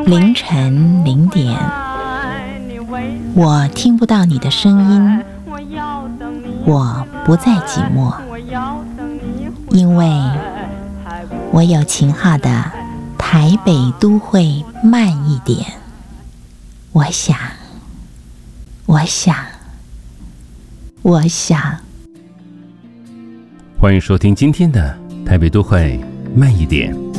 凌晨0点，我听不到你的声音，我不再寂寞，因为我有秦昊的台北都会慢一点。我想。 欢迎收听今天的台北都会慢一点。